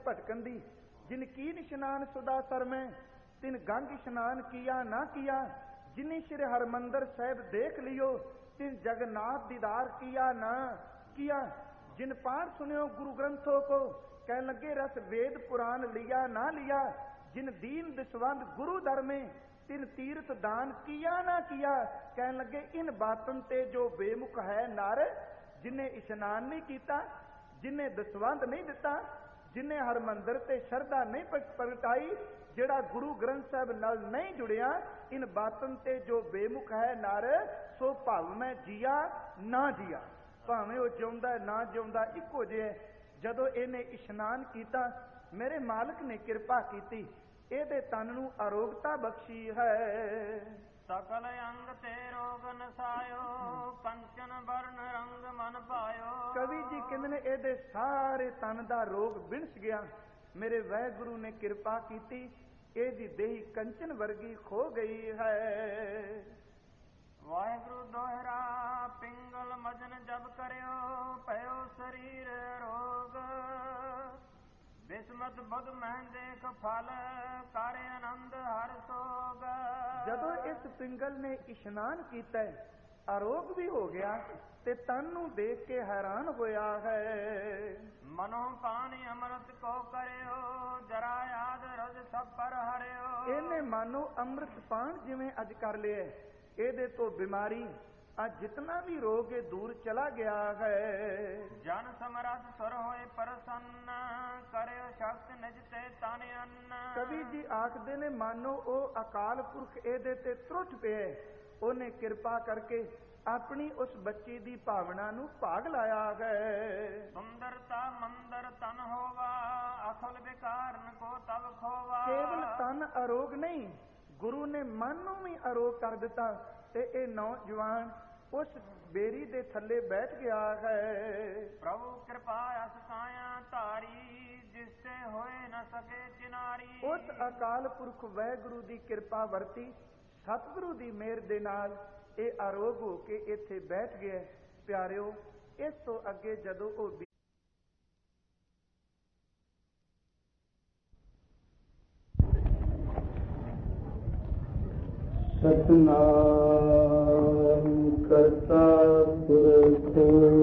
भटकन दी। जिन कीन इशनान सुदा सर में तिन गंग इशनान किया ना किया। जिन्हें श्री हरमंदर साहिब देख लियो तिन जगन्नाथ दीदार किया ना किया। जिन पाठ सुनियो गुरु ग्रंथों को कह लगे रस वेद पुराण लिया ना लिया। जिन दीन दिसवंद गुरु दर में तिन तीर्थ दान किया ना किया। कह लगे इन बातन ते जो बेमुख है नर। जिन्हें इशनान नहीं किया, जिन्हें दसवंद नहीं दिता, जिन्हें हरमंदर ते शरधा नहीं प्रगटाई, जेड़ा गुरु ग्रंथ साहब नाल नहीं जुड़िया, इन बातन ते जो बेमुख है नर सो भाव में जिया ना जिया। भावें वो जिउंदा ना जिउंदा इको जिहा। जदों इहने इशनान किया मेरे मालिक ने किरपा की, ਇਹਦੇ ਤਨ ਨੂੰ ਅਰੋਗਤਾ ਬਖਸ਼ੀ ਹੈ। ਸਕਲ ਅੰਗ ਤੇ ਰੋਗ ਨਸਾਇਓ ਕੰਚਨ ਵਰਨ ਰੰਗ ਮਨ ਪਾਇਓ। ਕਵੀ ਜੀ ਕਹਿੰਦੇ ਨੇ ਇਹਦੇ ਸਾਰੇ ਤਨ ਦਾ ਰੋਗ ਵਿਣਸ ਗਿਆ। ਮੇਰੇ ਵਾਹਿਗੁਰੂ ਨੇ ਕਿਰਪਾ ਕੀਤੀ, ਇਹਦੀ ਦੇਹੀ ਕੰਚਨ ਵਰਗੀ ਖੋ ਗਈ ਹੈ। ਵਾਹਿਗੁਰੂ ਦੋਹਰਾ ਪਿੰਗਲ ਮਜਨ ਜਬ ਕਰਿਓ ਭਇਓ ਸਰੀਰ ਰੋਗ। ਬਿਸਮਤ ਬੁੱਧ ਮਹਿ ਦੇਖ ਫਲ ਕਰ ਆਨੰਦ ਹਰ ਸੋਗ। ਜਦੋਂ ਇਸ ਪਿੰਗਲ ਨੇ ਇਸ਼ਨਾਨ ਕੀਤਾ ਅਰੋਗ ਵੀ ਹੋ ਗਿਆ ਤੇ ਤਨ ਨੂੰ ਦੇਖ ਕੇ ਹੈਰਾਨ ਹੋਇਆ ਹੈ। ਮਨੋ ਪਾਣੀ ਅੰਮ੍ਰਿਤ ਕੋ ਕਰਿਓ ਜਰਾ ਯਾਦ ਰਜ ਸਭ ਪਰ ਹਰਿਓ। ਇਹਨੇ ਮਾਨੋ ਅੰਮ੍ਰਿਤ ਪਾਣ ਜਿਵੇਂ ਅੱਜ ਕਰ ਲਿਆ, ਇਹਦੇ ਤੋਂ ਬਿਮਾਰੀ आज जितना भी रोग है दूर चला गया है। जन समरथ सुर होए प्रसन्न करे शक्त निज ते तन अन्न। कवि जी आखदे ने मानो ओ अकाल पुरख ਇਹਦੇ ਤੇ ਤਰੁੱਠ ਪਿਆ, ਉਹਨੇ ਕਿਰਪਾ ਕਰਕੇ ਆਪਣੀ ਉਸ ਬੱਚੀ ਦੀ ਭਾਵਨਾ ਨੂੰ ਭਾਗ ਲਾਇਆ ਹੈ। ਸੁੰਦਰਤਾ ਮੰਦਰ ਤਨ ਹੋਵਾ ਅਖਲ ਵਿਕਾਰਨ ਕੋ ਤਬ ਖੋਵਾ। ਕੇਵਲ ਤਨ ਅਰੋਗ ਨਹੀਂ, ਗੁਰੂ ਨੇ ਮਨ ਨੂੰ ਵੀ ਅਰੋਗ ਕਰ ਦਿੱਤਾ ਤੇ ਇਹ ਨੌਜਵਾਨ ਉਸ ਬੇਰੀ ਦੇ ਥੱਲੇ ਬੈਠ ਗਿਆ ਹੈ। ਪ੍ਰਭੂ ਕਿਰਪਾ ਅਸ ਕਾਇਆ ਧਾਰੀ ਜਿਸ ਤੇ ਹੋਏ ਨ ਸਕੇ ਚਿਨਾਰੀ। ਉਸ ਅਕਾਲ ਪੁਰਖ ਵਾਹਿਗੁਰੂ ਦੀ ਕਿਰਪਾ ਵਰਤੀ, ਸਤਿਗੁਰੂ ਦੀ ਮਿਹਰ ਦੇ ਨਾਲ ਇਹ ਆਰੋਗ ਹੋ ਕੇ ਇੱਥੇ ਬੈਠ ਗਿਆ। ਪਿਆਰਿਓ, ਇਸ ਤੋਂ ਅੱਗੇ ਜਦੋਂ ਉਹ ਸਤਿਨਾਮ ਕਰਤਾ ਪੁਰਖ